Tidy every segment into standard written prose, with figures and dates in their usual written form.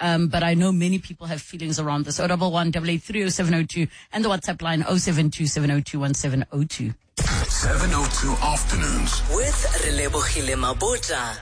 But I know many people have feelings around this. 011-883-0702 and the WhatsApp line 072-702-1702. 702 Afternoons with Relebohile Mabota.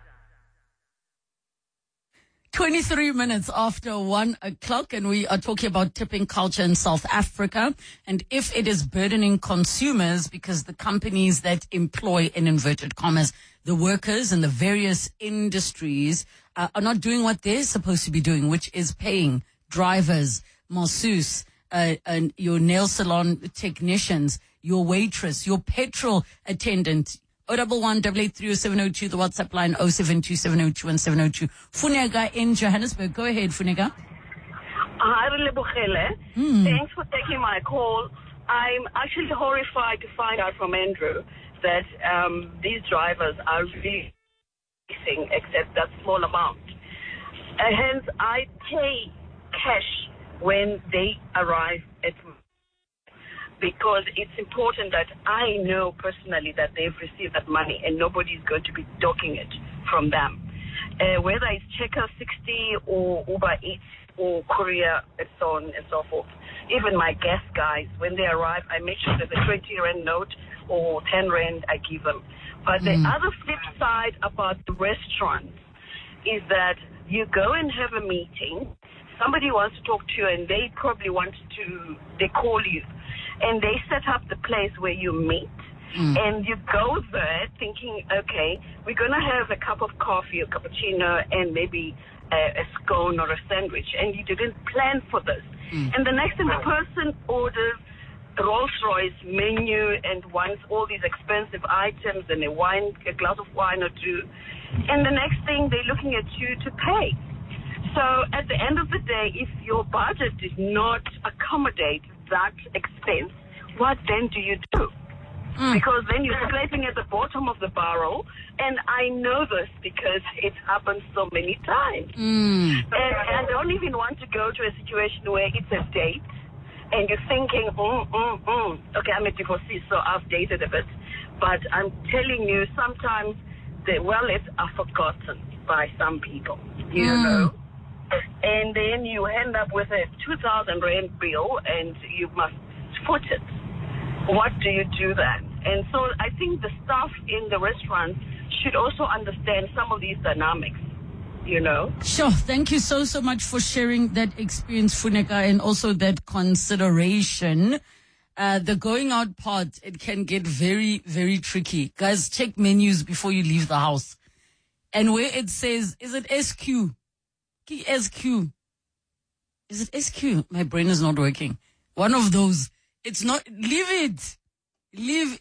23 minutes after 1 o'clock, and we are talking about tipping culture in South Africa and if it is burdening consumers because the companies that employ, in inverted commas, the workers in the various industries are not doing what they're supposed to be doing, which is paying drivers, masseuse, and your nail salon technicians, your waitress, your petrol attendant. 011-883-0702, the WhatsApp line 072-702-1702. Funeka in Johannesburg. Go ahead, Funeka. Hi, Relebohile. Thanks for taking my call. I'm actually horrified to find out from Andrew that these drivers are really missing except that small amount. Hence, I pay cash when they arrive at because it's important that I know personally that they've received that money and nobody's going to be docking it from them. Whether it's Checker 60 or Uber Eats or Courier and so on and so forth. Even my guest guys, when they arrive, I make sure there's a 20 Rand note or 10 Rand I give them. But the other flip side about the restaurants is that you go and have a meeting, somebody wants to talk to you and they probably they call you. And they set up the place where you meet, and you go there thinking, okay, we're going to have a cup of coffee, a cappuccino, and maybe a scone or a sandwich, and you didn't plan for this. And the next thing, the person orders a Rolls-Royce menu and wants all these expensive items and a glass of wine or two, and the next thing, they're looking at you to pay. So at the end of the day, if your budget did not accommodate that expense, what then do you do? Because then you're scraping at the bottom of the barrel, and I know this because it happens so many times. And I don't even want to go to a situation where it's a date, and you're thinking, okay, I'm a divorcee, so I've dated a bit, but I'm telling you, sometimes the wallets are forgotten by some people, you know. And then you end up with a 2,000 Rand bill and you must foot it. What do you do then? And so I think the staff in the restaurants should also understand some of these dynamics, you know. Sure. Thank you so much for sharing that experience, Funeka, and also that consideration. The going out part, it can get very, very tricky. Guys, check menus before you leave the house. And where it says, is it SQ? SQ. Is it SQ? My brain is not working. One of those. It's not. Leave it. Leave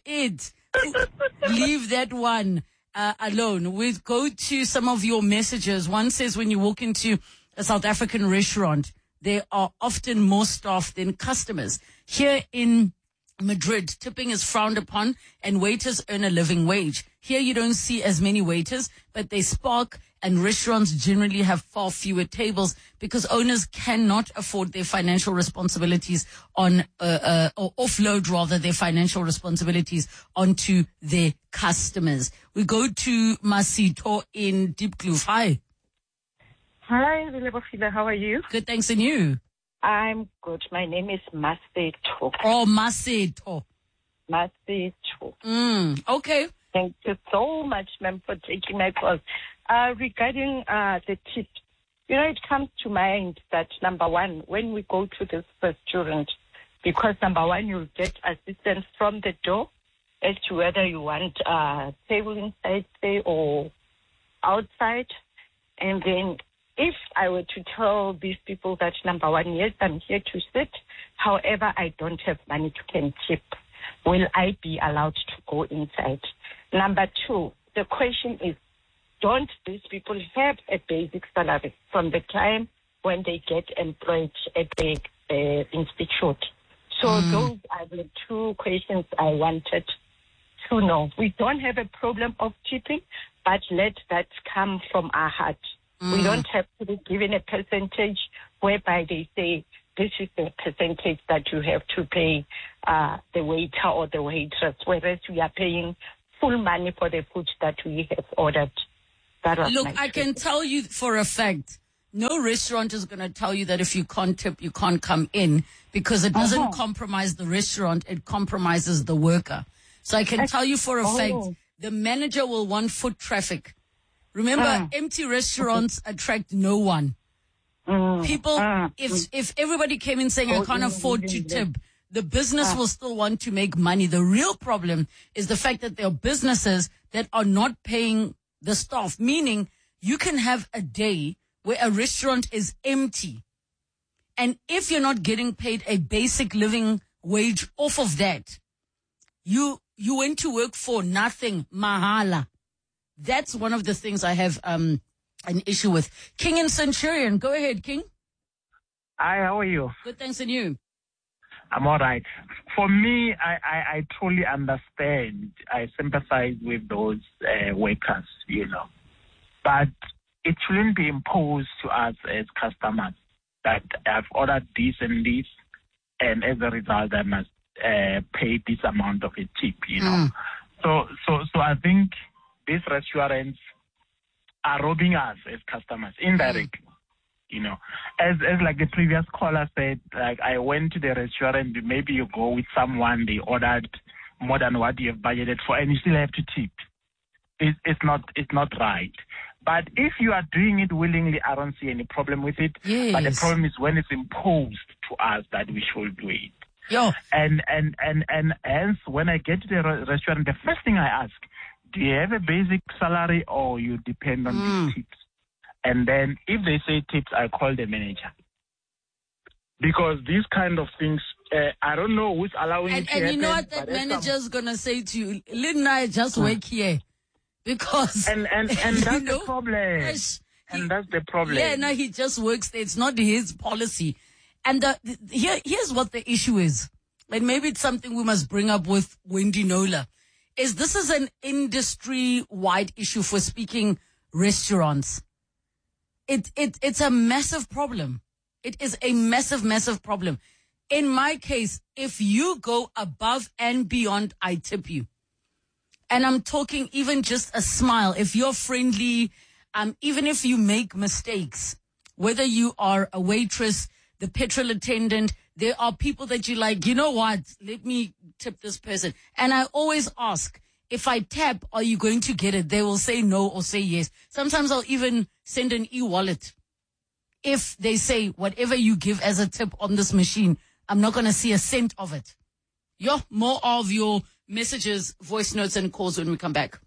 that one alone. We'll go to some of your messages. One says when you walk into a South African restaurant, there are often more staff than customers. Here in Madrid, tipping is frowned upon and waiters earn a living wage. Here you don't see as many waiters, but they spark, and restaurants generally have far fewer tables because owners cannot afford their financial responsibilities or offload rather their financial responsibilities onto their customers. We go to Masito in Deep Kloof. Hi. Hi, Relebohile. How are you? Good, thanks, and you? I'm good. My name is Masito. Oh, Masito. Masito. Okay. Thank you so much, ma'am, for taking my call. Regarding the tip, it comes to mind that, number one, when we go to this restaurant, because, number one, you'll get assistance from the door as to whether you want a table inside, say, or outside. And then if I were to tell these people that, number one, yes, I'm here to sit, however, I don't have money to can tip, will I be allowed to go inside? Number two, the question is, don't these people have a basic salary from the time when they get employed at the institute? So those are the two questions I wanted to know. We don't have a problem of tipping, but let that come from our heart. We don't have to be given a percentage whereby they say this is the percentage that you have to pay the waiter or the waitress, whereas we are paying full money for the food that we have ordered. Look, I can tell you for a fact No restaurant is going to tell you that if you can't tip, you can't come in, because it doesn't compromise the restaurant, it compromises the worker. So I can tell you for a fact, the manager will want foot traffic. Remember, empty restaurants attract no one. People, if everybody came in saying, I can't afford to tip, the business will still want to make money. The real problem is the fact that there are businesses that are not paying the staff, meaning you can have a day where a restaurant is empty. And if you're not getting paid a basic living wage off of that, you went to work for nothing, mahala. That's one of the things I have an issue with. King and Centurion, go ahead, King. Hi, how are you? Good, thanks, and you? I'm all right. For me, I truly understand. I sympathize with those workers, But it shouldn't be imposed to us as customers that I've ordered this and this, and as a result, I must pay this amount of a tip, So I think these restaurants are robbing us as customers indirectly. As like the previous caller said, like I went to the restaurant, maybe you go with someone, they ordered more than what you have budgeted for, and you still have to tip. It's not right. But if you are doing it willingly, I don't see any problem with it. Yes. But the problem is when it's imposed to us that we should do it. Yo. And hence, when I get to the restaurant, the first thing I ask, do you have a basic salary or you depend on these tips? And then if they say tips, I call the manager. Because these kind of things, I don't know who's allowing it to happen. And you know what that manager's going to say to you? Lynn and I just work here. Because... And that's the problem. And that's the problem. Yeah, no, he just works there. It's not his policy. And here's what the issue is. And maybe it's something we must bring up with Wendy Knowler. This is an industry-wide issue for speaking restaurants. It's a massive problem. It is a massive, massive problem. In my case, if you go above and beyond, I tip you. And I'm talking even just a smile. If you're friendly, even if you make mistakes, whether you are a waitress, the petrol attendant, there are people that you like, you know what, let me tip this person. And I always ask, if I tap, are you going to get it? They will say no or say yes. Sometimes I'll even send an e-wallet. If they say, whatever you give as a tip on this machine, I'm not going to see a cent of it. More of your messages, voice notes, and calls when we come back.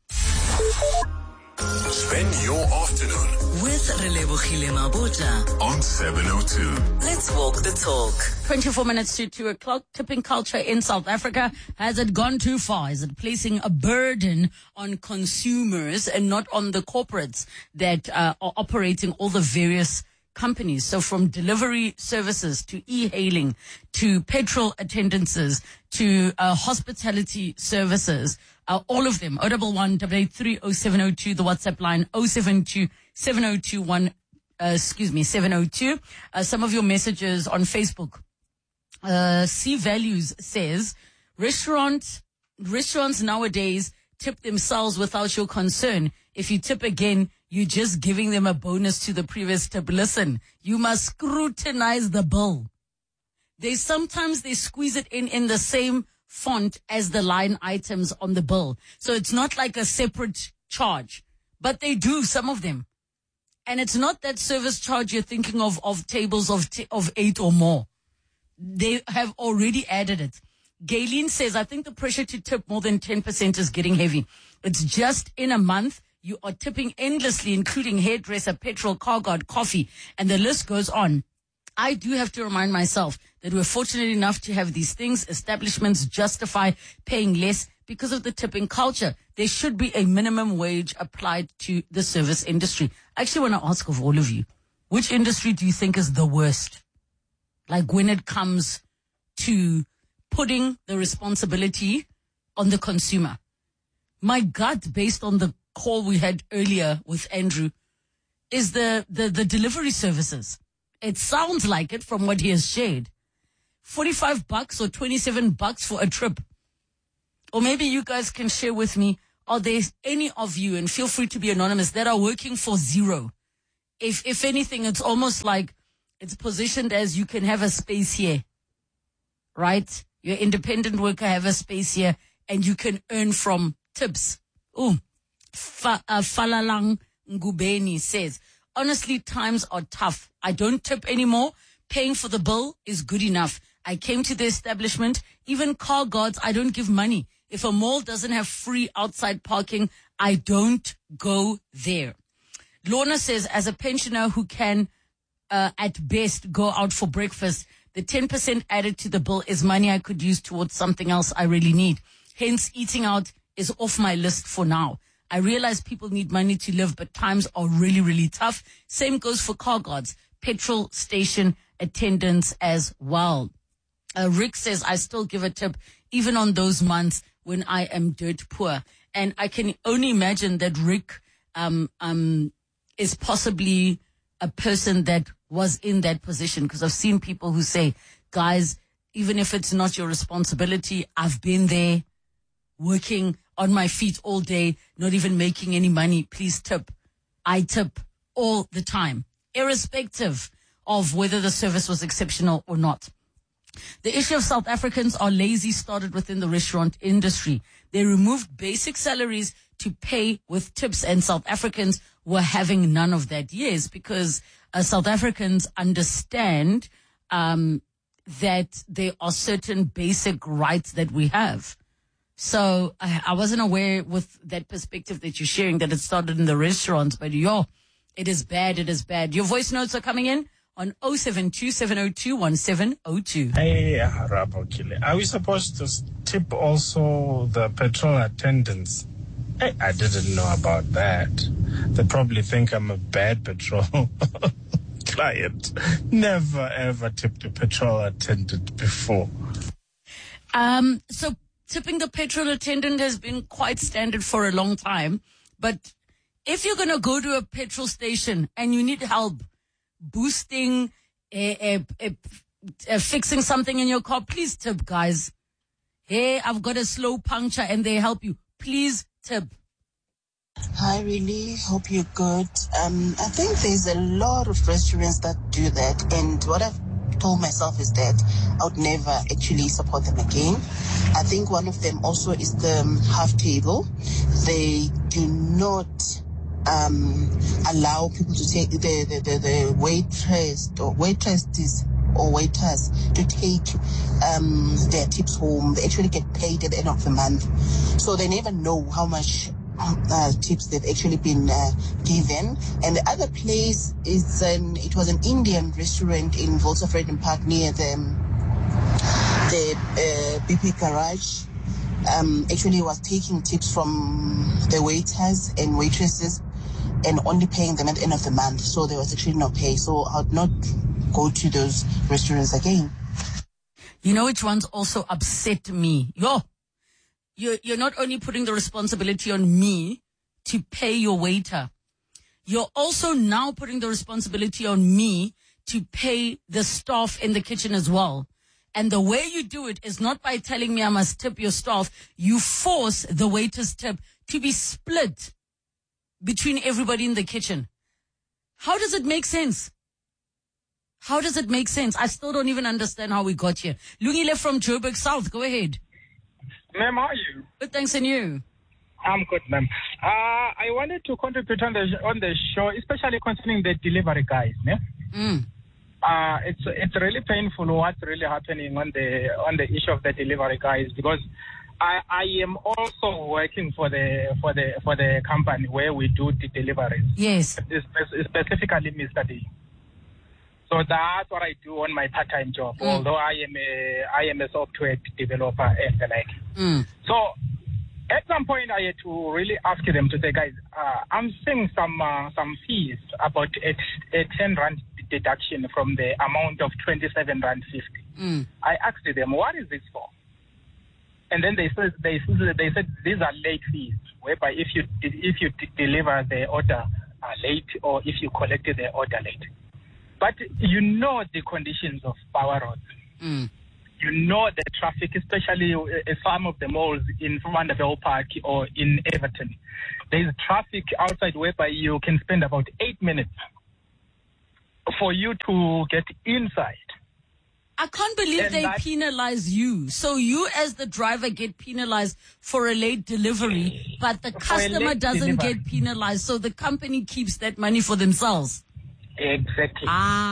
Spend your afternoon with Relebogile Mabota on 702. Let's walk the talk. 24 minutes to 2 o'clock. Tipping culture in South Africa. Has it gone too far? Is it placing a burden on consumers and not on the corporates that are operating all the various companies? So from delivery services to e-hailing to petrol attendances to hospitality services, all of them. 011-883-0702, the WhatsApp line 072-702. Some of your messages on Facebook. C Values says restaurants nowadays tip themselves without your concern. If you tip again, you're just giving them a bonus to the previous tip. Listen, you must scrutinize the bill. They squeeze it in the same font as the line items on the bill. So it's not like a separate charge, but they do, some of them. And it's not that service charge you're thinking of tables of 8 or more. They have already added it. Gayleen says, I think the pressure to tip more than 10% is getting heavy. It's just in a month, you are tipping endlessly, including hairdresser, petrol, car guard, coffee, and the list goes on. I do have to remind myself that we're fortunate enough to have these things. Establishments justify paying less because of the tipping culture. There should be a minimum wage applied to the service industry. I actually want to ask of all of you, which industry do you think is the worst? Like when it comes to putting the responsibility on the consumer. My gut, based on the call we had earlier with Andrew, is the delivery services. It sounds like it from what he has shared. $45 or $27 for a trip. Or maybe you guys can share with me, are there any of you, and feel free to be anonymous, that are working for zero if anything, it's almost like it's positioned as you can have a space here, right? Your independent worker have a space here and you can earn from tips. Falalang Ngubeni says, honestly, times are tough. I don't tip anymore. Paying for the bill is good enough. I came to the establishment, even car guards, I don't give money. If a mall doesn't have free outside parking, I don't go there. Lorna says, as a pensioner who can, at best, go out for breakfast, the 10% added to the bill is money I could use towards something else I really need. Hence, eating out is off my list for now. I realize people need money to live, but times are really, really tough. Same goes for car guards, petrol station attendants as well. Rick says, I still give a tip even on those months when I am dirt poor. And I can only imagine that Rick is possibly a person that was in that position, because I've seen people who say, guys, even if it's not your responsibility, I've been there working on my feet all day, not even making any money. Please tip. I tip all the time, irrespective of whether the service was exceptional or not. The issue of South Africans are lazy started within the restaurant industry. They removed basic salaries to pay with tips, and South Africans were having none of that. Yes, because South Africans understand that there are certain basic rights that we have. So I wasn't aware with that perspective that you're sharing that it started in the restaurants, but it is bad. It is bad. Your voice notes are coming in on 072-702-1702. Hey, Rabokile. Are we supposed to tip also the petrol attendants? Hey, I didn't know about that. They probably think I'm a bad petrol client. Never ever tipped a petrol attendant before. So tipping the petrol attendant has been quite standard for a long time. But if you're going to go to a petrol station and you need help boosting, fixing something in your car, please tip, guys. Hey, I've got a slow puncture and they help you. Please tip. Hi, really. Hope you're good. I think there's a lot of restaurants that do that. And what I've told myself is that I would never actually support them again. I think one of them also is the half table. They do not allow people to take the waitress or waitresses or waiters to take their tips home. They actually get paid at the end of the month, so they never know how much tips they've actually been given. And the other place is it was an Indian restaurant in Volta Freedom Park near the BP garage. Actually was taking tips from the waiters and waitresses and only paying them at the end of the month. So there was actually no pay. So I would not go to those restaurants again. You know which ones also upset me? You're not only putting the responsibility on me to pay your waiter. You're also now putting the responsibility on me to pay the staff in the kitchen as well. And the way you do it is not by telling me I must tip your staff. You force the waiter's tip to be split between everybody in the kitchen. How does it make sense? How does it make sense? I still don't even understand how we got here. Lungile from Joburg South, go ahead. Ma'am, how are you? Good, thanks, and you? I'm good, ma'am. I wanted to contribute on the show, especially concerning the delivery guys. Yeah? It's really painful what's really happening on the issue of the delivery guys, because I am also working for the company where we do the deliveries. Yes. Specifically Mr. D. So that's what I do on my part-time job. Although I am a software developer and the like. So at some point I had to really ask them to say, guys, I'm seeing some fees about a 10 rand deduction from the amount of 27 rand 50. I asked them, what is this for? And then they said these are late fees, whereby if you deliver the order late or if you collected the order late. But you know the conditions of power roads. You know the traffic, especially some of the malls in Vanderbilt Park or in Everton. There is traffic outside whereby you can spend about 8 minutes for you to get inside. I can't believe And they that- penalize you. So you as the driver get penalized for a late delivery, but the customer late doesn't delivery. get penalized. So the company keeps that money for themselves. Exactly.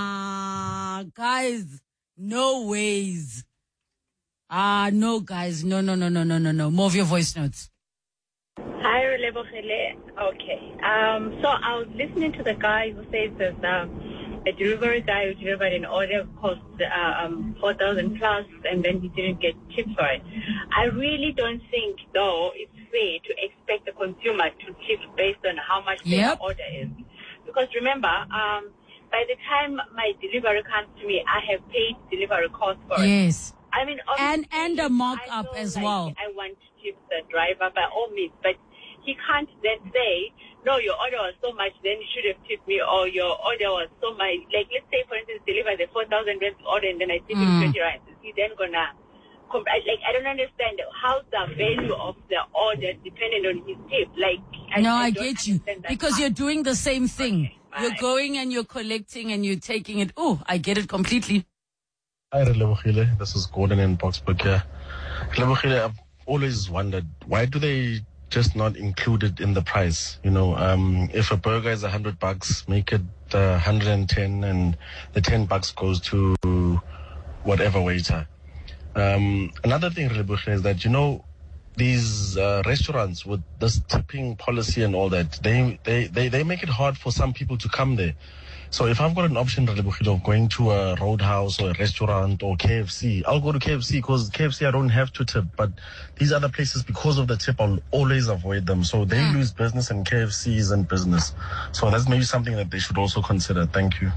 Guys, no ways. No, guys. No. More of your voice notes. Hi, Relebohile. Okay. So I was listening to the guy who says there's a delivery guy who delivered an order cost 4,000 plus, and then he didn't get tips for it. I really don't think, though, it's fair to expect the consumer to tip based on how much their order is. Because remember, by the time my delivery comes to me, I have paid delivery costs for it. Yes. I mean, And obviously, a markup I know, as like, well. I want to tip the driver by all means, but he can't then say, no, your order was so much, then you should have tipped me, or your order was so much. Like, let's say, for instance, deliver the 4,000 rand order, and then I tip him 20 rand. Is he then gonna, I don't understand how's the value of the order dependent on his tip. Like, I don't get you. understand that Because part. you're doing the same thing. Okay, You're going and you're collecting and you're taking it. Oh, I get it completely. Hi, Relebohile. This is Gordon in Boxburg here. Relebohile, I've always wondered, why do they just not include it in the price? You know, if a burger is $100, make it 110, and the $10 goes to whatever waiter. Another thing, Relebohile, is that, you know, these restaurants with this tipping policy and all that, they make it hard for some people to come there. So if I've got an option, Relebohile, of going to a Roadhouse or a restaurant or KFC, I'll go to KFC, because KFC I don't have to tip. But these other places, because of the tip, I'll always avoid them. So they lose business and KFC isn't business. So that's maybe something that they should also consider. Thank you.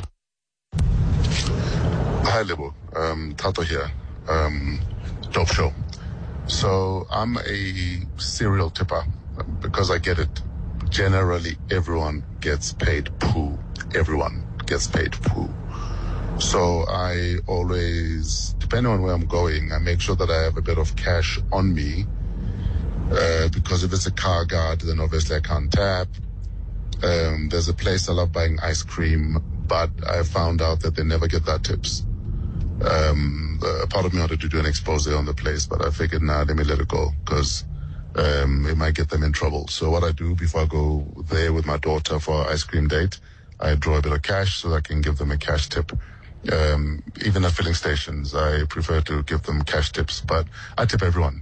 Hi, Lebo. Tato here. Dope show. So I'm a serial tipper because I get it. Generally, everyone gets paid poo. Everyone gets paid poo. So I always, depending on where I'm going, I make sure that I have a bit of cash on me. Because if it's a car guard, then obviously I can't tap. There's a place I love buying ice cream, but I found out that they never get that tips. A part of me wanted to do an expose on the place, but I figured, let me let it go, because it might get them in trouble. So what I do before I go there with my daughter for an ice cream date, I draw a bit of cash so that I can give them a cash tip. Even at filling stations, I prefer to give them cash tips, but I tip everyone.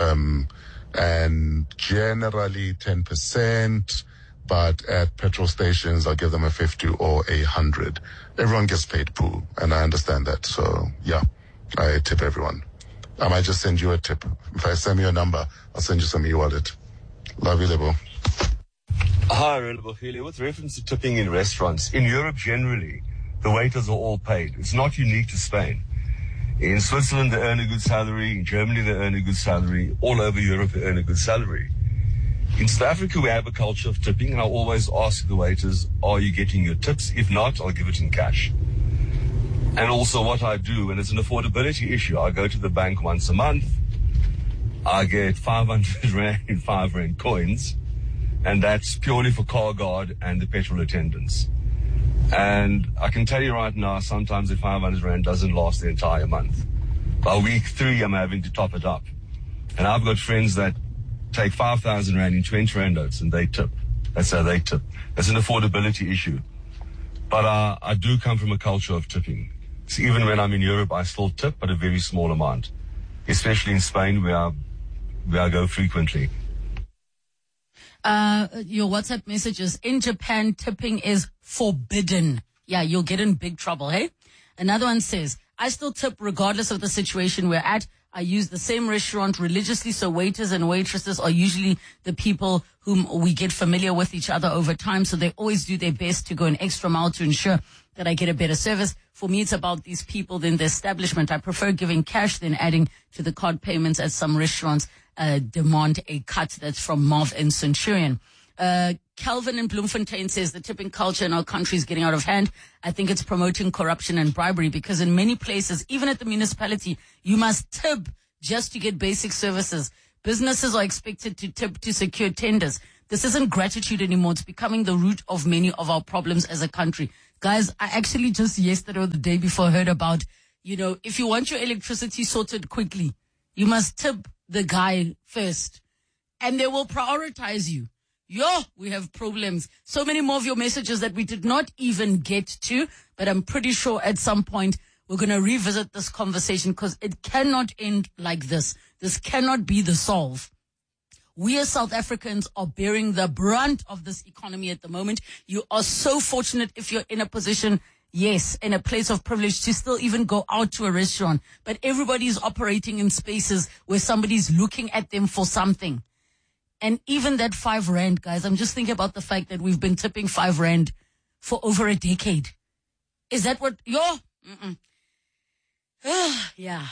And generally 10%, but at petrol stations, I'll give them a 50 or 100. Everyone gets paid poo, and I understand that. So yeah, I tip everyone. I might just send you a tip. If I send me your number, I'll send you some e-wallet. Love you, Lebo. Hi, Relebohile. With reference to tipping in restaurants, in Europe generally, the waiters are all paid. It's not unique to Spain. In Switzerland, they earn a good salary. In Germany, they earn a good salary. All over Europe, they earn a good salary. In South Africa, we have a culture of tipping, and I always ask the waiters, are you getting your tips? If not, I'll give it in cash. And also what I do, and it's an affordability issue, I go to the bank once a month. I get 500 Rand in 5 Rand coins, and that's purely for car guard and the petrol attendants. And I can tell you right now, sometimes the 500 Rand doesn't last the entire month. By week 3, I'm having to top it up. And I've got friends that take 5,000 Rand in 20 Rand notes and they tip. That's how they tip. That's an affordability issue. But I do come from a culture of tipping. So even when I'm in Europe, I still tip, but a very small amount. Especially in Spain, where I go frequently. Your WhatsApp messages. In Japan, tipping is forbidden. Yeah, you'll get in big trouble, hey? Another one says, I still tip regardless of the situation we're at. I use the same restaurant religiously, so waiters and waitresses are usually the people whom we get familiar with each other over time, so they always do their best to go an extra mile to ensure that I get a better service. For me, it's about these people than the establishment. I prefer giving cash than adding to the card payments, as some restaurants demand a cut. That's from Marv and Centurion. Calvin in Bloemfontein says the tipping culture in our country is getting out of hand. I think it's promoting corruption and bribery, because in many places, even at the municipality, you must tip just to get basic services. Businesses are expected to tip to secure tenders. This isn't gratitude anymore. It's becoming the root of many of our problems as a country. Guys, I actually just yesterday or the day before heard about, if you want your electricity sorted quickly, you must tip the guy first and they will prioritize you. We have problems. So many more of your messages that we did not even get to, but I'm pretty sure at some point we're going to revisit this conversation because it cannot end like this. This cannot be the solve. We as South Africans are bearing the brunt of this economy at the moment. You are so fortunate if you're in a position, yes, in a place of privilege to still even go out to a restaurant. But everybody is operating in spaces where somebody's looking at them for something. And even that 5 rand, guys, I'm just thinking about the fact that we've been tipping 5 rand for over a decade. Is that what you're? Yeah.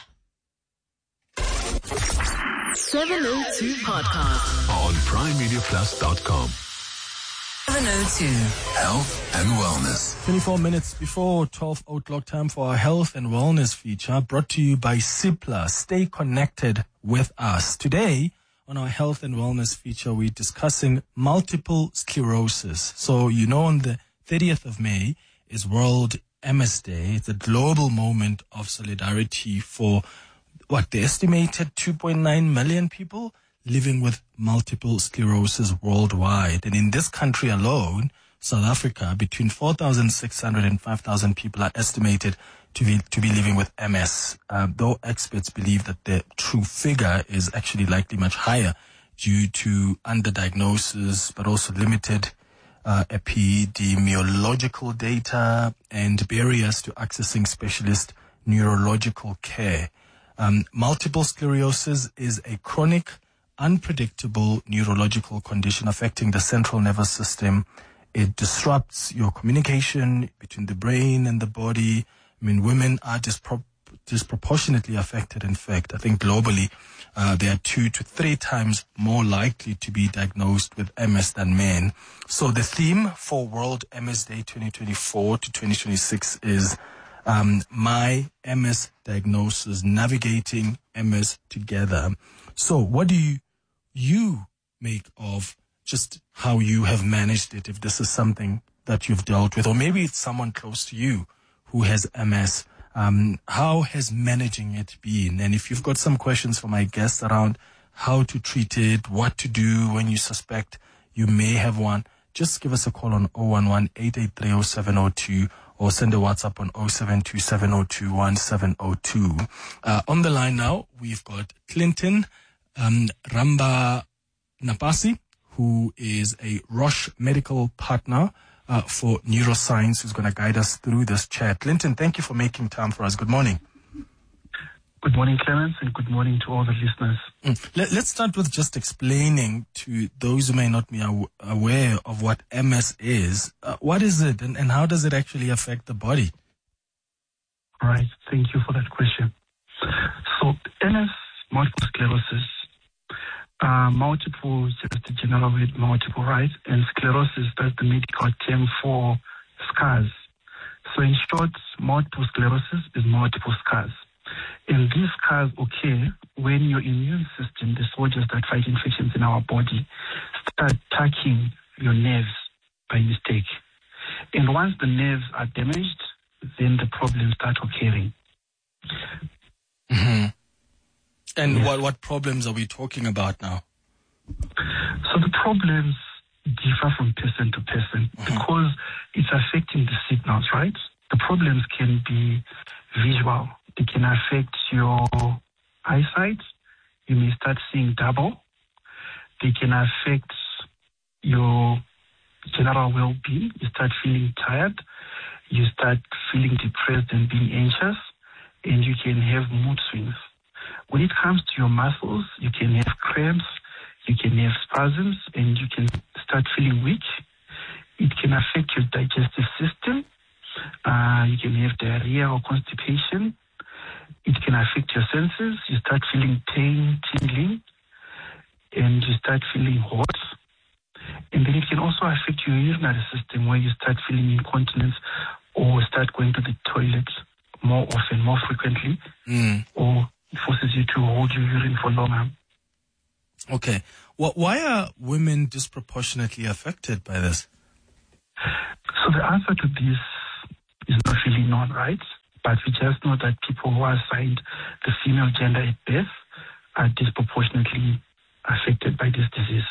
702 Podcast on PrimeMediaPlus.com. 702 Health and Wellness. 24 minutes before 12 o'clock time for our Health and Wellness feature, brought to you by Cipla. Stay connected with us. Today, on our Health and Wellness feature, we're discussing multiple sclerosis. So, on the 30th of May is World MS Day. It's a global moment of solidarity for the estimated 2.9 million people living with multiple sclerosis worldwide. And in this country alone, South Africa, between 4,600 and 5,000 people are estimated to be living with MS, though experts believe that the true figure is actually likely much higher due to underdiagnosis, but also limited epidemiological data and barriers to accessing specialist neurological care. Multiple sclerosis is a chronic, unpredictable neurological condition affecting the central nervous system. It disrupts your communication between the brain and the body. Women are disproportionately affected. In fact, I think globally, they are 2 to 3 times more likely to be diagnosed with MS than men. So the theme for World MS Day 2024 to 2026 is My MS Diagnosis, Navigating MS Together. So what do you make of just how you have managed it, if this is something that you've dealt with, or maybe it's someone close to you who has MS? How has managing it been? And if you've got some questions for my guests around how to treat it, what to do when you suspect you may have one, just give us a call on 011-883-0702 or send a WhatsApp on 0727021702. On the line now, we've got Clinton Ramba Napasi, who is a Roche medical partner for neuroscience, who's going to guide us through this chat. Clinton, thank you for making time for us. Good morning. Good morning, Clemens, and good morning to all the listeners. Let's start with just explaining to those who may not be aware of what MS is. What is it, and how does it actually affect the body? Right. Thank you for that question. So, MS, multiple sclerosis, multiple, just the general word multiple, right? And sclerosis, that's the medical term for scars. So in short, multiple sclerosis is multiple scars. And these scars occur when your immune system, the soldiers that fight infections in our body, start attacking your nerves by mistake. And once the nerves are damaged, then the problems start occurring. Mm-hmm. And what problems are we talking about now? So the problems differ from person to person because it's affecting the signals, right? The problems can be visual. They can affect your eyesight. You may start seeing double. They can affect your general well-being. You start feeling tired. You start feeling depressed and being anxious. And you can have mood swings. When it comes to your muscles, you can have cramps, you can have spasms, and you can start feeling weak. It can affect your digestive system. You can have diarrhea or constipation. It can affect your senses. You start feeling pain, tingling, and you start feeling hot. And then it can also affect your urinary system, where you start feeling incontinence or start going to the toilet more often, more frequently, or it forces you to hold your urine for longer. Okay. Why are women disproportionately affected by this? So the answer to this is not really known, right? But we just know that people who are assigned the female gender at birth are disproportionately affected by this disease.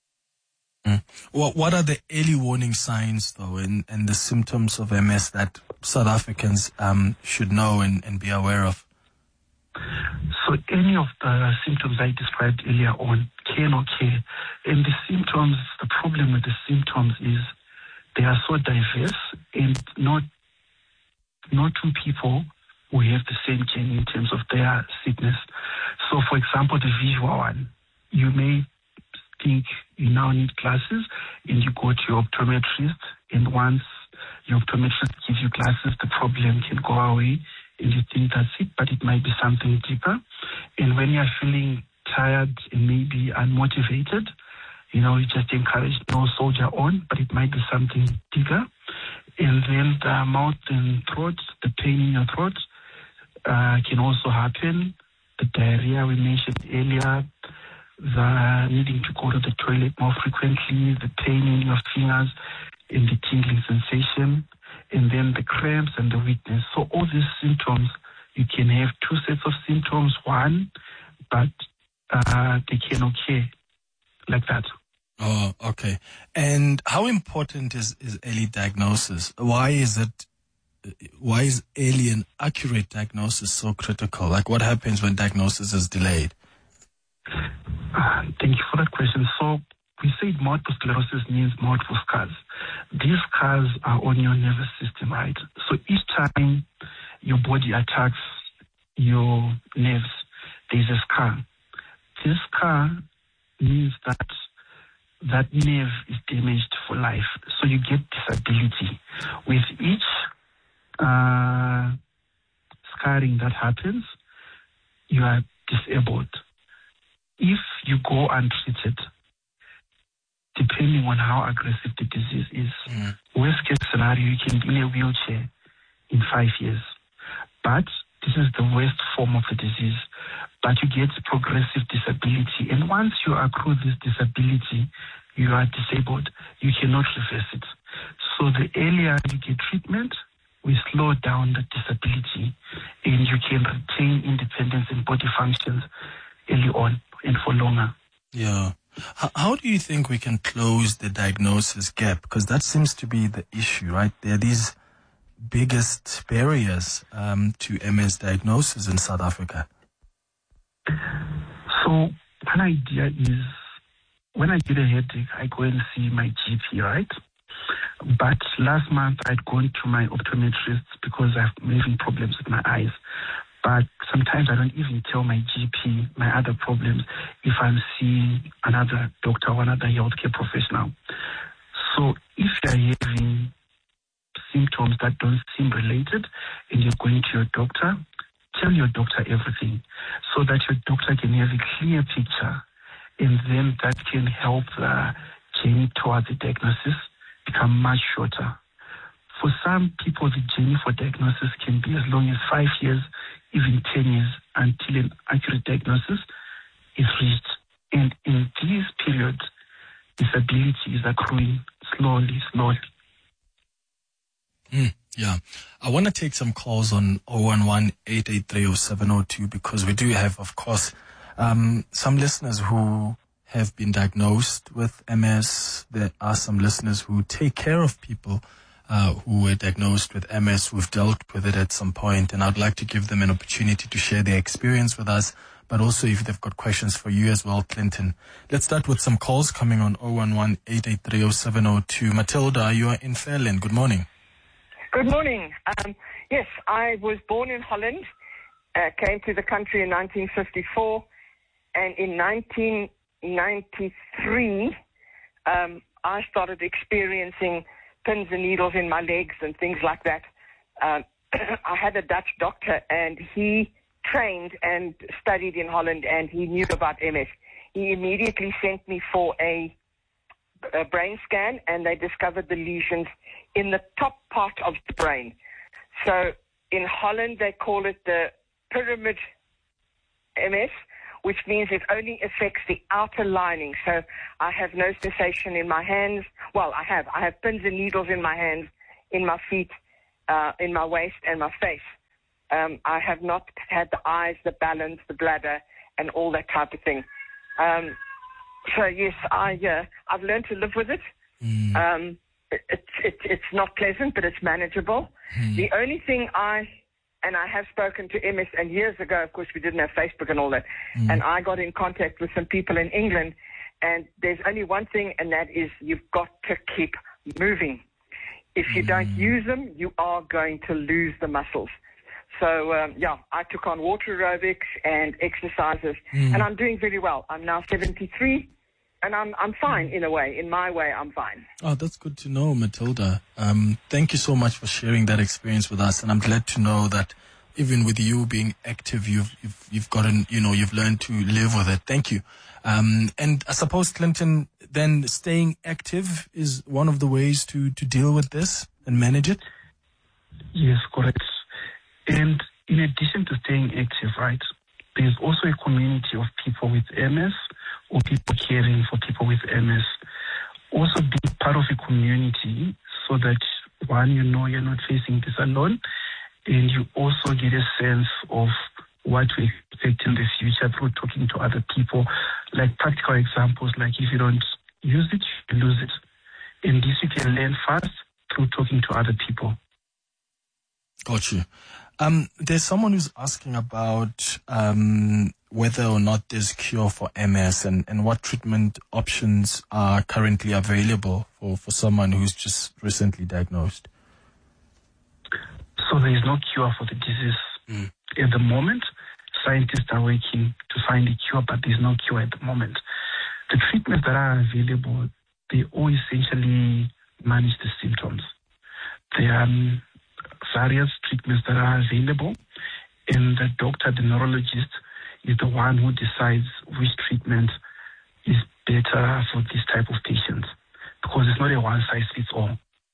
What are the early warning signs, though, and the symptoms of MS that South Africans should know and be aware of? So any of the symptoms I described earlier on can occur. And the symptoms, the problem with the symptoms is they are so diverse and not two people who have the same gene in terms of their sickness. So, for example, the visual one, you may think you now need glasses and you go to your optometrist, and once your optometrist gives you glasses, the problem can go away and you think that's it, but it might be something deeper. And when you're feeling tired and maybe unmotivated, you just encourage no soldier on, but it might be something bigger. And then the mouth and throat, the pain in your throat can also happen. The diarrhea we mentioned earlier, the needing to go to the toilet more frequently, the pain in your fingers, and the tingling sensation, and then the cramps and the weakness. So all these symptoms, you can have two sets of symptoms, one, but they can occur like that. Oh, okay. And how important is early diagnosis? Why is early and accurate diagnosis so critical? Like, what happens when diagnosis is delayed? Thank you for that question. So we said multiple sclerosis means multiple scars. These scars are on your nervous system, right? So each time your body attacks your nerves, there's a scar. This scar means that nerve is damaged for life. So you get disability. With each scarring that happens, you are disabled. If you go untreated, depending on how aggressive the disease is, worst case scenario, you can be in a wheelchair in 5 years. But this is the worst form of the disease. But you get progressive disability. And once you accrue this disability, you are disabled. You cannot reverse it. So the earlier you get treatment, we slow down the disability, and you can retain independence and body functions early on and for longer. Yeah. How do you think we can close the diagnosis gap? Because that seems to be the issue, right? There are these biggest barriers to MS diagnosis in South Africa. So one idea is, when I get a headache, I go and see my GP, right? But last month I'd gone to my optometrist because I'm having problems with my eyes. But sometimes I don't even tell my GP my other problems if I'm seeing another doctor or another healthcare professional. So if you're having symptoms that don't seem related and you're going to your doctor, tell your doctor everything so that your doctor can have a clear picture, and then that can help the journey towards the diagnosis become much shorter. For some people, the journey for diagnosis can be as long as 5 years, even 10 years, until an accurate diagnosis is reached. And in this period, disability is accruing slowly. Yeah. I want to take some calls on 011-883-0702 because we do have, of course, some listeners who have been diagnosed with MS. There are some listeners who take care of people who were diagnosed with MS, who've dealt with it at some point, and I'd like to give them an opportunity to share their experience with us, but also if they've got questions for you as well, Clinton. Let's start with some calls coming on 011-883-0702. Matilda, you are in Fairland. Good morning. Good morning. Yes, I was born in Holland, came to the country in 1954, and in 1993, I started experiencing pins and needles in my legs and things like that. I had a Dutch doctor, and he trained and studied in Holland, and he knew about MS. He immediately sent me for a brain scan, and they discovered the lesions in the top part of the brain. So in Holland, they call it the pyramid MS, which means it only affects the outer lining. So I have no sensation in my hands. Well, I have pins and needles in my hands, in my feet, in my waist and my face. I have not had the eyes, the balance, the bladder, and all that type of thing. So yes, I've learned to live with it. It's not pleasant, but it's manageable. The only thing I have spoken to MS, and years ago, of course, we didn't have Facebook and all that, and I got in contact with some people in England, and there's only one thing, and that is you've got to keep moving. If you don't use them, you are going to lose the muscles. So, I took on water aerobics and exercises, and I'm doing very well. I'm now 73, and I'm fine in a way. In my way, I'm fine. Oh, that's good to know, Matilda. Thank you so much for sharing that experience with us, and I'm glad to know that even with you being active, you've gotten, you've learned to live with it. Thank you. And I suppose, Clinton, then staying active is one of the ways to deal with this and manage it? Yes, correct. And in addition to staying active, right, there's also a community of people with MS or people caring for people with MS. Also be part of a community so that, one, you're not facing this alone, and you also get a sense of what to expect in the future through talking to other people. Like practical examples, like if you don't use it, you lose it. And this you can learn fast through talking to other people. Got you. There's someone who's asking about whether or not there's cure for MS and what treatment options are currently available for someone who's just recently diagnosed. So there is no cure for the disease at the moment. Scientists are working to find a cure, but there's no cure at the moment. The treatments that are available, they all essentially manage the symptoms. There are various treatments that are available, and the doctor, the neurologist, is the one who decides which treatment is better for this type of patients, because it's not a one-size-fits-all.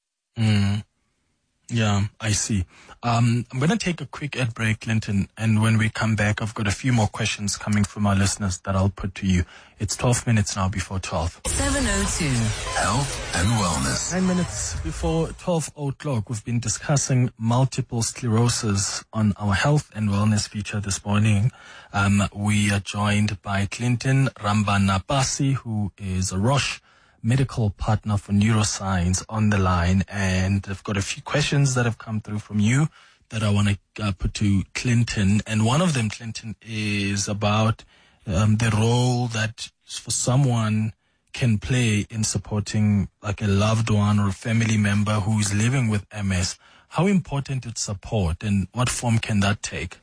Yeah, I see. I'm going to take a quick ad break, Clinton, and when we come back, I've got a few more questions coming from our listeners that I'll put to you. It's 12 minutes now before 12. 702. Health and wellness. 9 minutes before 12 o'clock, we've been discussing multiple sclerosis on our health and wellness feature this morning. We are joined by Clinton Rambanapasi, who is a Roche medical partner for neuroscience on the line, and I've got a few questions that have come through from you that I want to put to Clinton. And one of them, Clinton, is about the role that for someone can play in supporting like a loved one or a family member who is living with MS. How important is support, and what form can that take?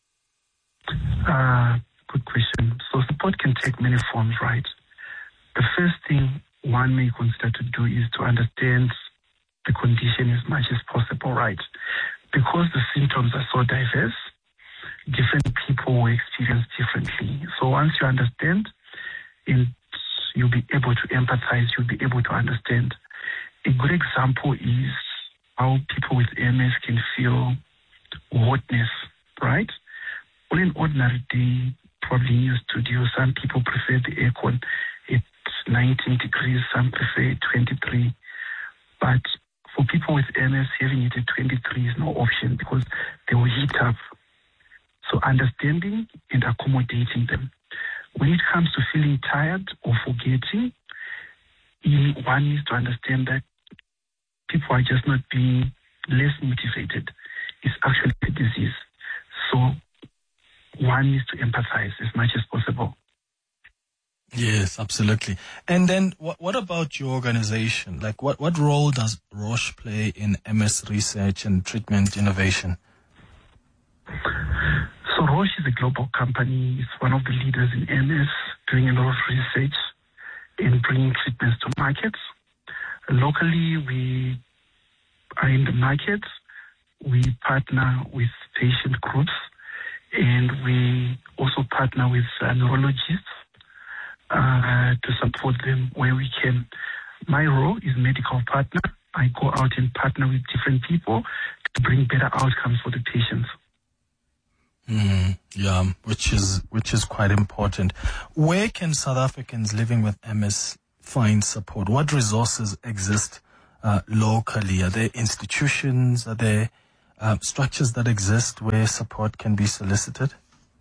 Good question. So support can take many forms, right? The first thing one may consider to do is to understand the condition as much as possible, right? Because the symptoms are so diverse, different people will experience differently. So once you understand, you'll be able to empathize, you'll be able to understand. A good example is how people with MS can feel hotness, right? On an ordinary day, probably in your studio, some people prefer the aircon. It's 19 degrees, some prefer 23. But for people with MS, having it at 23 is no option because they will heat up. So understanding and accommodating them. When it comes to feeling tired or forgetting, one needs to understand that people are just not being less motivated. It's actually a disease. So one needs to empathize as much as possible. Yes, absolutely. And then what about your organization? Like what role does Roche play in MS research and treatment innovation? So Roche is a global company. It's one of the leaders in MS, doing a lot of research in bringing treatments to markets. Locally, we are in the markets. We partner with patient groups, and we also partner with neurologists to support them where we can. My role is medical partner. I go out and partner with different people to bring better outcomes for the patients. Yeah, which is quite important. Where can South Africans living with MS find support? What resources exist locally? Are there institutions? Are there structures that exist where support can be solicited?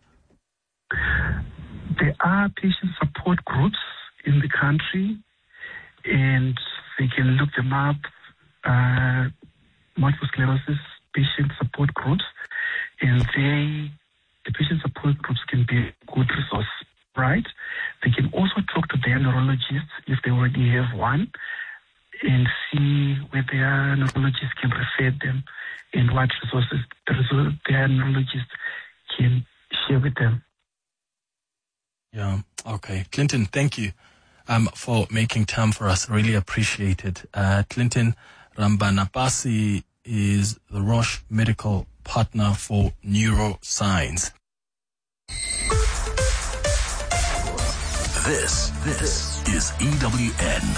There are patient support groups in the country, and they can look them up. Multiple sclerosis patient support groups, and the patient support groups can be a good resource, right? They can also talk to their neurologists if they already have one, and see where their neurologist can refer them and what resources their neurologist can share with them. Yeah, okay. Clinton, thank you for making time for us. Really appreciate it. Clinton Rambanapasi is the Roche Medical Partner for Neuroscience. This is EWN.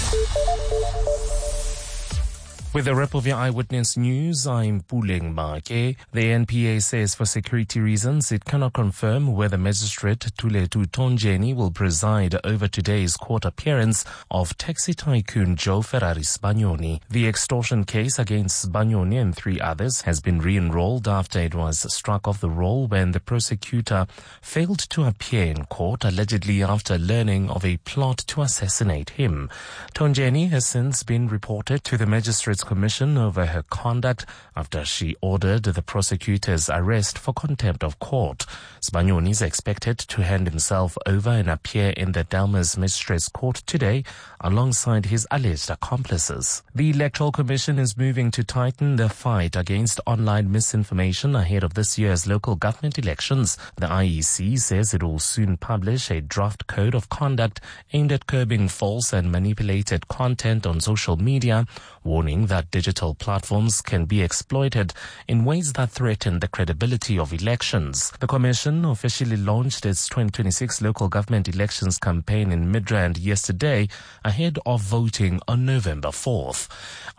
With a wrap of your Eyewitness News, I'm Puleng Make. The NPA says for security reasons it cannot confirm whether Magistrate Thuletu Tonjeni will preside over today's court appearance of taxi tycoon Joe Ferrari Sbagnoni. The extortion case against Sbagnoni and 3 others has been re-enrolled after it was struck off the roll when the prosecutor failed to appear in court, allegedly after learning of a plot to assassinate him. Tonjeni has since been reported to the Magistrate's Commission over her conduct after she ordered the prosecutor's arrest for contempt of court. Sbagnoni is expected to hand himself over and appear in the Delmas Magistrates Court today alongside his alleged accomplices. The Electoral Commission is moving to tighten the fight against online misinformation ahead of this year's local government elections. The IEC says it will soon publish a draft code of conduct aimed at curbing false and manipulated content on social media, warning that digital platforms can be exploited in ways that threaten the credibility of elections. The Commission officially launched its 2026 local government elections campaign in Midrand yesterday, ahead of voting on November 4th.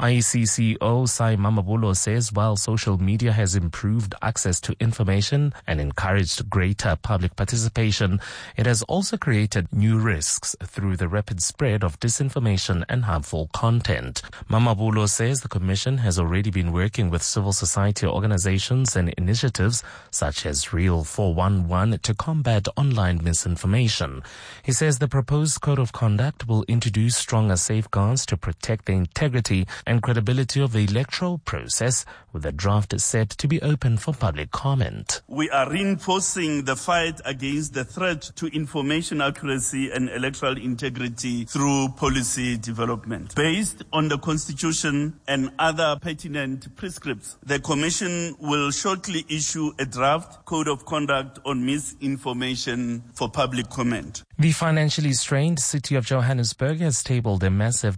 IEC CEO Sai Mamabulo says while social media has improved access to information and encouraged greater public participation, it has also created new risks through the rapid spread of disinformation and harmful content. Mamabulo says the Commission has already been working with civil society organizations and initiatives such as Real 411 to combat online misinformation. He says the proposed code of conduct will introduce stronger safeguards to protect the integrity and credibility of the electoral process, with the draft set to be open for public comment. We are reinforcing the fight against the threat to information accuracy and electoral integrity through policy development. Based on the Constitution and other pertinent prescripts, the Commission will shortly issue a draft code of conduct on misinformation for public comment. The financially strained city of Johannesburg has tabled a massive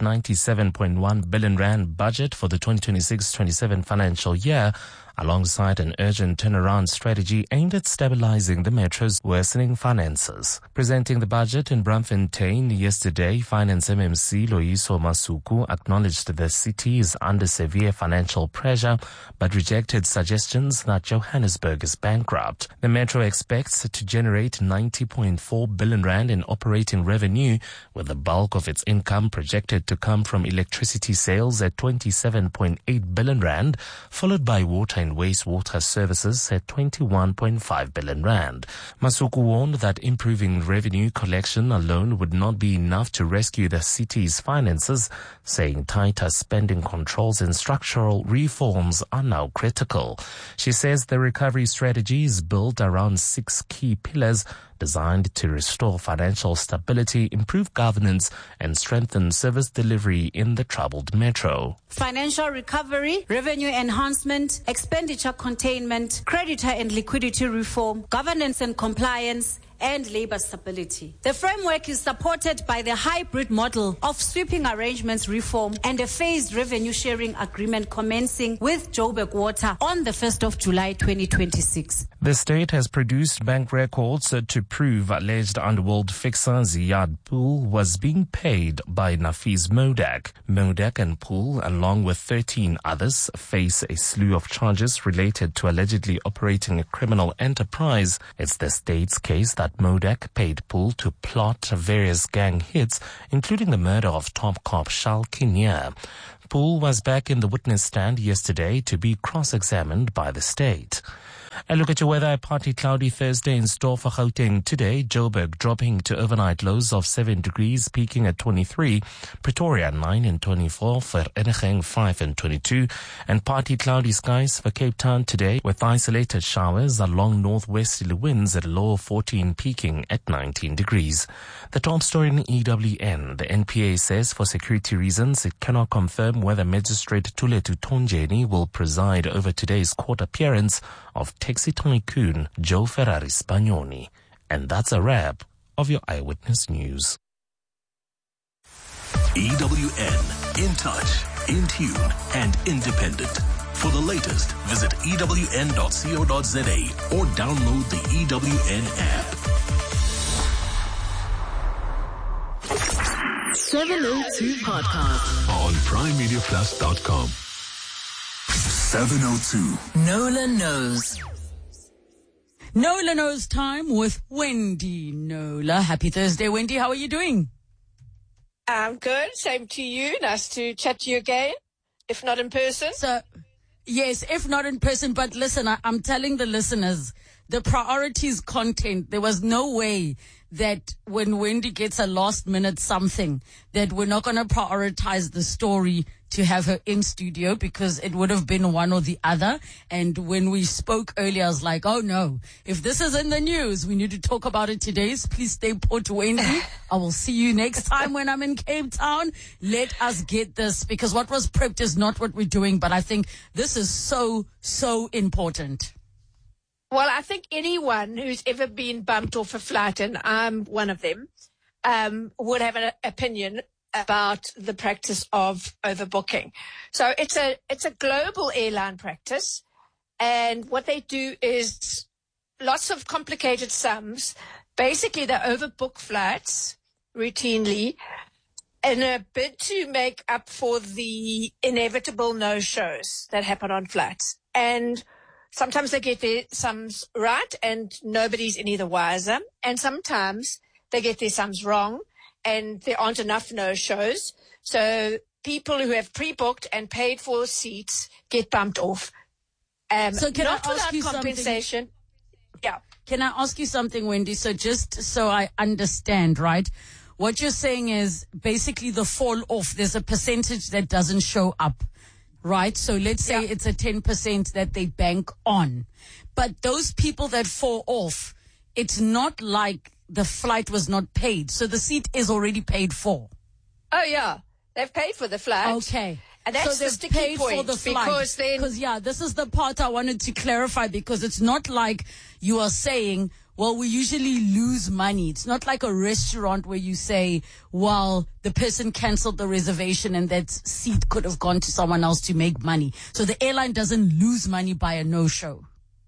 97.1 billion rand budget for the 2026-27 financial year, alongside an urgent turnaround strategy aimed at stabilizing the metro's worsening finances. Presenting the budget in Braamfontein yesterday, Finance MMC Loyiso Masuku acknowledged the city is under severe financial pressure, but rejected suggestions that Johannesburg is bankrupt. The metro expects to generate 90.4 billion rand in operating revenue, with the bulk of its income projected to come from electricity sales at 27.8 billion rand, followed by water and wastewater services at 21.5 billion rand. Masuku warned that improving revenue collection alone would not be enough to rescue the city's finances, saying tighter spending controls and structural reforms are now critical. She says the recovery strategy is built around 6 key pillars designed to restore financial stability, improve governance, and strengthen service delivery in the troubled metro. Financial recovery, revenue enhancement, expenditure containment, creditor and liquidity reform, governance and compliance, and labor stability. The framework is supported by the hybrid model of sweeping arrangements reform and a phased revenue sharing agreement commencing with Joburg Water on the 1st of July 2026. The state has produced bank records to prove alleged underworld fixer Ziad Pool was being paid by Nafees Modak. Modak and Pool, along with 13 others, face a slew of charges related to allegedly operating a criminal enterprise. It's the state's case that Modak paid Pool to plot various gang hits, including the murder of top cop Shal Kinnear. Pool was back in the witness stand yesterday to be cross-examined by the state. A look at your weather. Partly cloudy Thursday in store for Gauteng today. Joburg dropping to overnight lows of 7 degrees, peaking at 23. Pretoria 9 and 24. Vereeniging 5 and 22. And partly cloudy skies for Cape Town today with isolated showers along northwesterly winds at a low of 14, peaking at 19 degrees. The top story in EWN. The NPA says for security reasons it cannot confirm whether Magistrate Thuletu Tonjeni will preside over today's court appearance of taxi tycoon Joe Ferrari Spagnoni. And that's a wrap of your Eyewitness News. EWN, in touch, in tune, and independent. For the latest, visit ewn.co.za or download the EWN app. 702 Podcast On PrimeMediaPlus.com. 702. Nola Knows. Nola Knows time with Wendy Nola. Happy Thursday, Wendy. How are you doing? I'm good. Same to you. Nice to chat to you again, if not in person. So, yes, if not in person. But listen, I'm telling the listeners, the priority is content. There was no way that when Wendy gets a last minute something, that we're not going to prioritize the story to have her in studio, because it would have been one or the other. And when we spoke earlier, I was like, oh no, if this is in the news, we need to talk about it today. So please stay put, Wendy. I will see you next time when I'm in Cape Town. Let us get this, because what was prepped is not what we're doing. But I think this is so, so important. Well, I think anyone who's ever been bumped off a flight, and I'm one of them, would have an opinion about the practice of overbooking. So it's a global airline practice, and what they do is lots of complicated sums. Basically, they overbook flights routinely in a bid to make up for the inevitable no-shows that happen on flights. And sometimes they get their sums right and nobody's any the wiser. And sometimes they get their sums wrong and there aren't enough no-shows. So people who have pre-booked and paid for seats get bumped off. So can not I ask without you compensation. Something? Yeah. Can I ask you something, Wendy? So just so I understand, right? What you're saying is basically the fall off. There's a percentage that doesn't show up. Right? So let's say it's a 10% that they bank on. But those people that fall off, it's not like the flight was not paid. So the seat is already paid for. Oh, yeah. They've paid for the flight. Okay. And that's so the sticky paid point. For the flight. Because this is the part I wanted to clarify, because it's not like you are saying, well, we usually lose money. It's not like a restaurant where you say, well, the person canceled the reservation and that seat could have gone to someone else to make money. So the airline doesn't lose money by a no-show.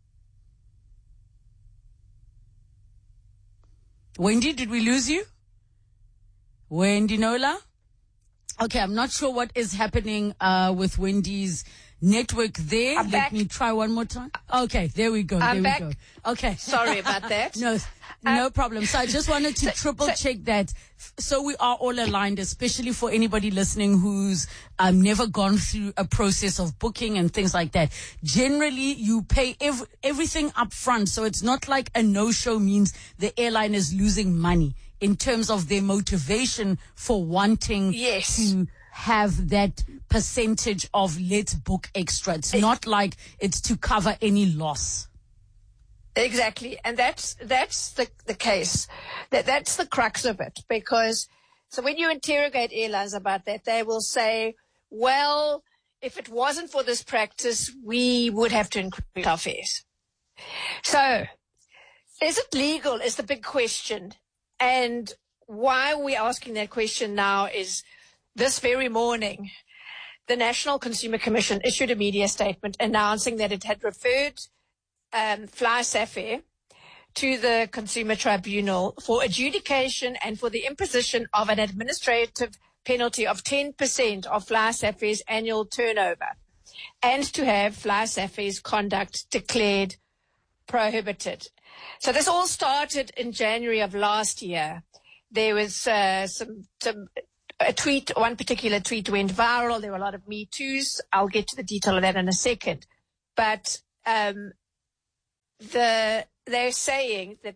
Wendy, did we lose you? Wendy Nola? Okay, I'm not sure what is happening with Wendy's network there. I'm back. Let me try one more time. Okay, there we go. I'm back. We go. Okay. Sorry about that. No problem. So I just wanted to triple check that. So we are all aligned, especially for anybody listening who's never gone through a process of booking and things like that. Generally, you pay everything up front. So it's not like a no-show means the airline is losing money in terms of their motivation for wanting to have that percentage of let's book extra. It's not like it's to cover any loss. Exactly. And that's the case. That's the crux of it. Because so when you interrogate airlines about that, they will say, well, if it wasn't for this practice, we would have to increase our fares. So Is it legal is the big question. And why we're asking that question now is this very morning, the National Consumer Commission issued a media statement announcing that it had referred Fly Safair to the Consumer Tribunal for adjudication and for the imposition of an administrative penalty of 10% of Fly Safair's annual turnover, and to have Fly Safair's conduct declared prohibited. So this all started in January of last year. There was one particular tweet went viral. There were a lot of Me Too's. I'll get to the detail of that in a second. But they're saying that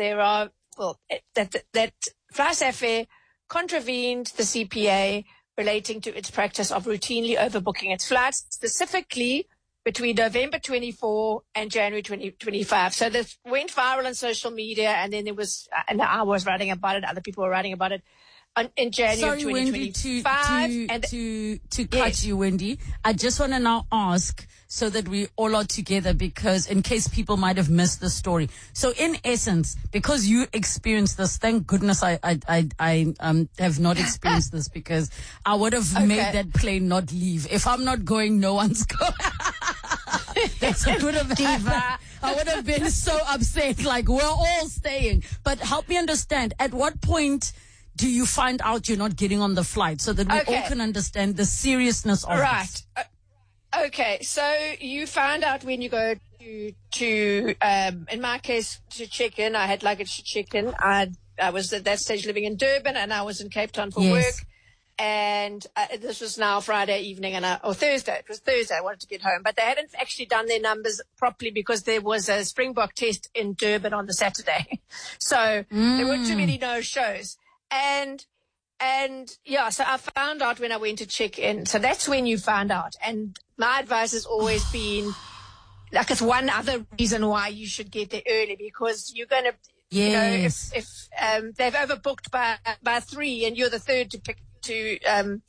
that Fly Safair contravened the CPA relating to its practice of routinely overbooking its flights, specifically between November 24 and January 2025. So this went viral on social media, and then there was, and I was writing about it, other people were writing about it in January 2025. Wendy, to cut you, Wendy, I just want to now ask so that we all are together, because in case people might have missed the story. So in essence, because you experienced this, thank goodness I have not experienced this, because I would have made that plane not leave. If I'm not going, no one's going. That's what would have happened. I would have been so upset, like we're all staying. But help me understand, at what point do you find out you're not getting on the flight, so that we all can understand the seriousness of this? Okay, so you found out when you go to in my case, to check in. I had luggage to check in. I was at that stage living in Durban, and I was in Cape Town for work. And this was now Friday evening, or Thursday. It was Thursday. I wanted to get home, but they hadn't actually done their numbers properly because there was a Springbok test in Durban on the Saturday. So there were too many no-shows. And so I found out when I went to check in. So that's when you found out. And my advice has always been, like, it's one other reason why you should get there early, because you're going to, you know, if they've overbooked by 3 and you're the third to pick, to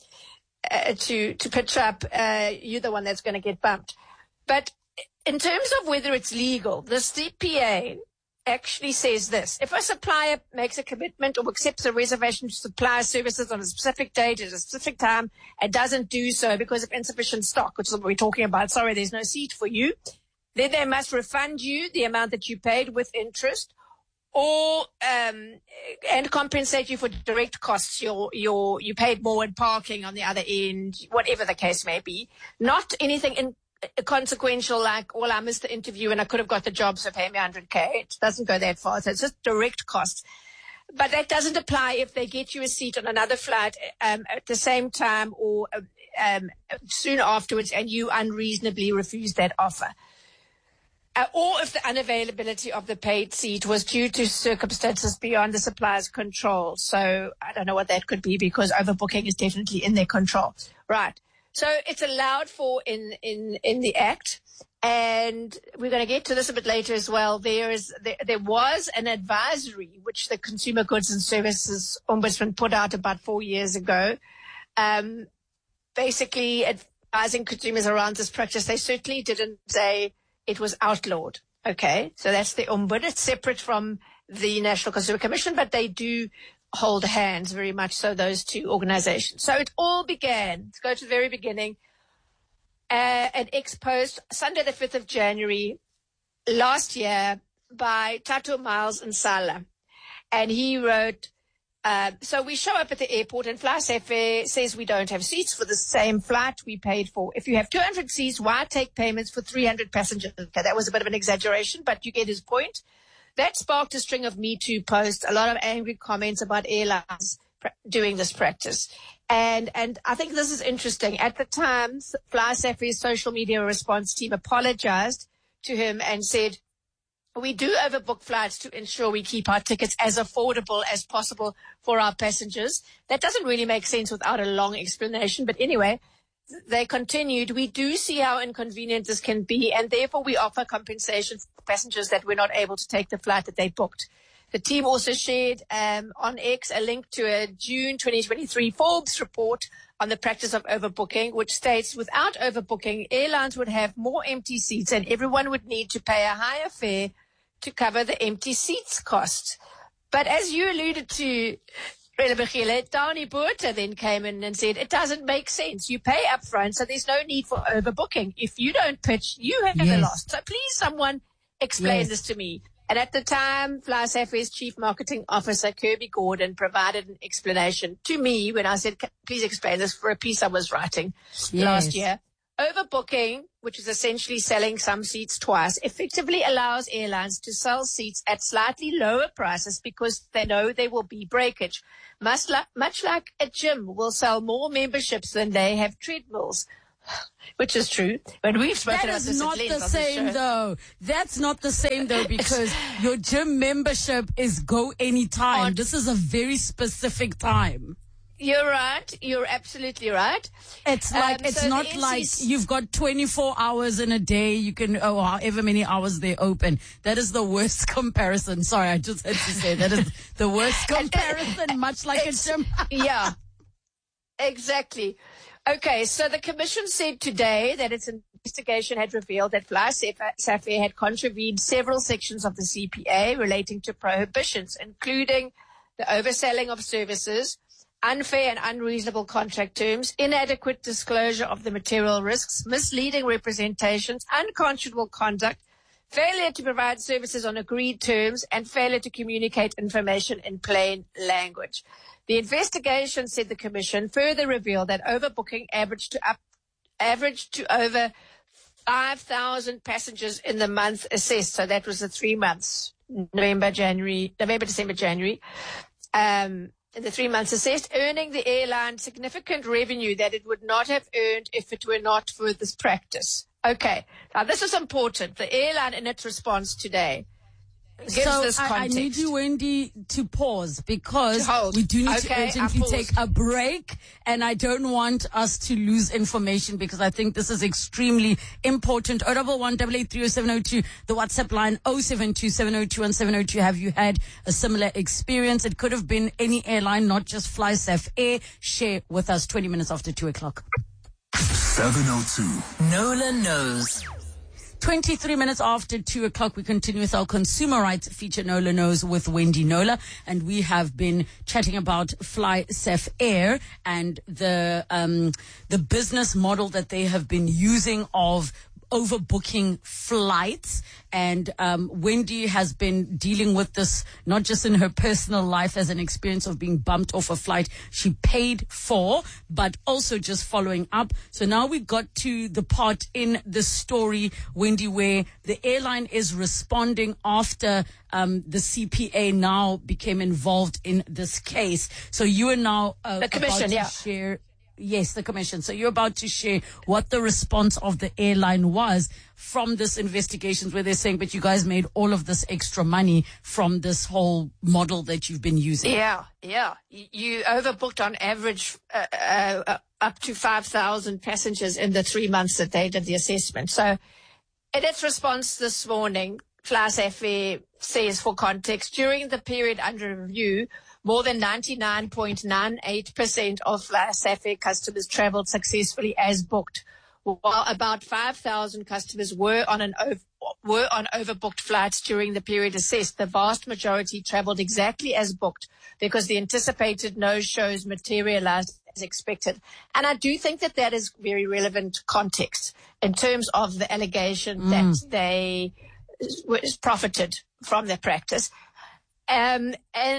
pitch up, you're the one that's going to get bumped. But in terms of whether it's legal, the CPA actually says this: if a supplier makes a commitment or accepts a reservation to supply services on a specific date at a specific time and doesn't do so because of insufficient stock, which is what we're talking about, sorry, there's no seat for you, then they must refund you the amount that you paid with interest, or and compensate you for direct costs. You paid more in parking on the other end, whatever the case may be. Not anything consequential, like, well, I missed the interview and I could have got the job, so pay me 100K. It doesn't go that far. So it's just direct costs. But that doesn't apply if they get you a seat on another flight at the same time or soon afterwards, and you unreasonably refuse that offer. Or if the unavailability of the paid seat was due to circumstances beyond the supplier's control. So I don't know what that could be, because overbooking is definitely in their control. Right. So it's allowed for in the Act. And we're going to get to this a bit later as well. There was an advisory which the Consumer Goods and Services Ombudsman put out about 4 years ago, basically advising consumers around this practice. They certainly didn't say it was outlawed. Okay, so that's the Ombud. It's separate from the National Consumer Commission, but they do hold hands very much so, those two organizations. So it all began, let's go to the very beginning, an ex-post Sunday the 5th of January last year by Tato Miles Nsala. And he wrote, so we show up at the airport and Fly Safair says we don't have seats for the same flight we paid for. If you have 200 seats, why take payments for 300 passengers? Okay, that was a bit of an exaggeration, but you get his point. That sparked a string of Me Too posts, a lot of angry comments about airlines doing this practice. And I think this is interesting. At the time, Fly Safair's social media response team apologized to him and said, we do overbook flights to ensure we keep our tickets as affordable as possible for our passengers. That doesn't really make sense without a long explanation. But anyway, they continued, we do see how inconvenient this can be, and therefore we offer compensation for passengers that were not able to take the flight that they booked. The team also shared on X a link to a June 2023 Forbes report on the practice of overbooking, which states without overbooking, airlines would have more empty seats and everyone would need to pay a higher fare to cover the empty seats cost. But as you alluded to, Dani Burta then came in and said, it doesn't make sense. You pay up front, so there's no need for overbooking. If you don't pitch, you have the loss. So please, someone explain this to me. And at the time, FlySafair's Chief Marketing Officer, Kirby Gordon, provided an explanation to me when I said, please explain this for a piece I was writing last year. Overbooking, which is essentially selling some seats twice, effectively allows airlines to sell seats at slightly lower prices because they know there will be breakage. Much like a gym will sell more memberships than they have treadmills. Which is true. When we've spoken about this, that is not the same, though. That's not the same, though, because your gym membership is go anytime. This is a very specific time. You're right. You're absolutely right. It's like it's not like you've got 24 hours in a day. You can however many hours they're open. That is the worst comparison. Sorry, I just had to say that is the worst comparison. Much like a gym. Yeah, exactly. Okay, so the Commission said today that its investigation had revealed that FlySafair had contravened several sections of the CPA relating to prohibitions, including the overselling of services, unfair and unreasonable contract terms, inadequate disclosure of the material risks, misleading representations, unconscionable conduct, failure to provide services on agreed terms, and failure to communicate information in plain language. The investigation, said the Commission, further revealed that overbooking averaged to over 5,000 passengers in the month assessed. So that was the 3 months, November, December, January. In the 3 months assessed, earning the airline significant revenue that it would not have earned if it were not for this practice. Okay, now this is important. The airline, in its response today, gives this context. I need you, Wendy, to pause because we do need to urgently take a break, and I don't want us to lose information because I think this is extremely important. 011 883 0702, the WhatsApp line 072 702 1702. Have you had a similar experience? It could have been any airline, not just FlySafair. Share with us 20 minutes after 2 o'clock. 702. Nola Knows. 23 minutes after 2 o'clock, we continue with our consumer rights feature, Nola Knows, with Wendy Nola. And we have been chatting about FlySafair and the business model that they have been using of overbooking flights. And Wendy has been dealing with this not just in her personal life as an experience of being bumped off a flight she paid for, but also just following up. So now we got to the part in the story, Wendy, where the airline is responding after the CPA now became involved in this case. So you are now the Commission, about to share. Yes, the Commission. So you're about to share what the response of the airline was from this investigation, where they're saying, but you guys made all of this extra money from this whole model that you've been using. Yeah. You overbooked on average up to 5,000 passengers in the 3 months that they did the assessment. So in its response this morning, FlySafair says, for context, during the period under review, more than 99.98% of FlySafair customers traveled successfully as booked, while about 5,000 customers were on overbooked flights during the period assessed. The vast majority traveled exactly as booked because the anticipated no-shows materialized as expected. And I do think that that is very relevant context in terms of the allegation that they profited from their practice. Then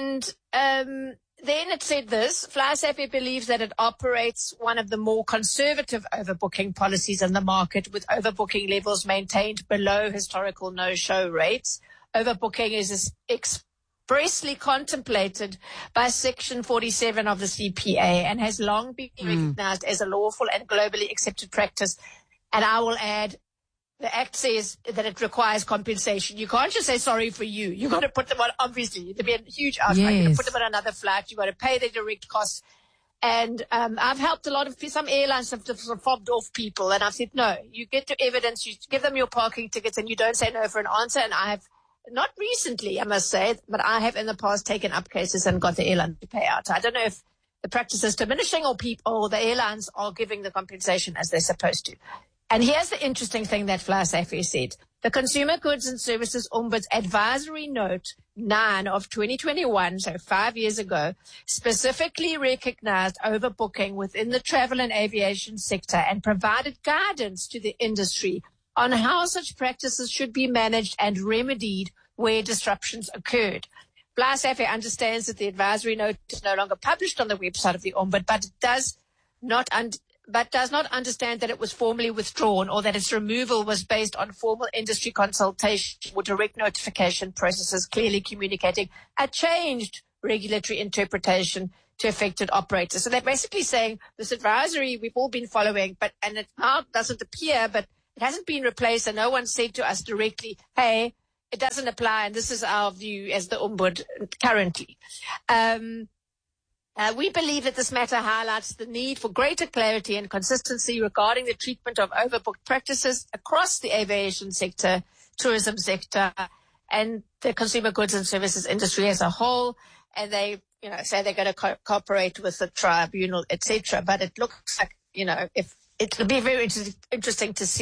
it said this: FlySafair believes that it operates one of the more conservative overbooking policies in the market, with overbooking levels maintained below historical no-show rates. Overbooking is expressly contemplated by Section 47 of the CPA and has long been recognized as a lawful and globally accepted practice. And I will add, the Act says that it requires compensation. You can't just say sorry for you. You've got to put them on, obviously. There'll be a huge outcry. You've got to put them on another flight. You've got to pay their direct costs. And I've helped a lot of some airlines have fobbed off people. And I've said, no, you get to evidence. You give them your parking tickets and you don't say no for an answer. And I have, not recently, I must say, but I have in the past taken up cases and got the airline to pay out. I don't know if the practice is diminishing or the airlines are giving the compensation as they're supposed to. And here's the interesting thing that FlySafair said. The Consumer Goods and Services Ombuds Advisory Note 9 of 2021, so 5 years ago, specifically recognized overbooking within the travel and aviation sector and provided guidance to the industry on how such practices should be managed and remedied where disruptions occurred. Bly Safe understands that the advisory note is no longer published on the website of the Ombud, but does not understand that it was formally withdrawn or that its removal was based on formal industry consultation or direct notification processes clearly communicating a changed regulatory interpretation to affected operators. So they're basically saying this advisory we've all been following, and it now doesn't appear, but it hasn't been replaced, and no one said to us directly, hey, it doesn't apply, and this is our view as the Ombud currently. We believe that this matter highlights the need for greater clarity and consistency regarding the treatment of overbooked practices across the aviation sector, tourism sector, and the consumer goods and services industry as a whole. And they, say they're going to cooperate with the tribunal, etc. But it looks like, if it'll be very interesting to see